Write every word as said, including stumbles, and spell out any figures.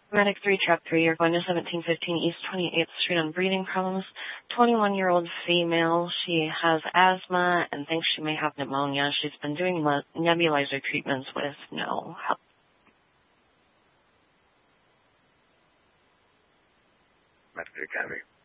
Medic three, Truck three, you're going to seventeen fifteen East twenty-eighth Street on breathing problems. twenty-one-year-old female. She has asthma and thinks she may have pneumonia. She's been doing nebulizer treatments with no help. Medic three, Academy.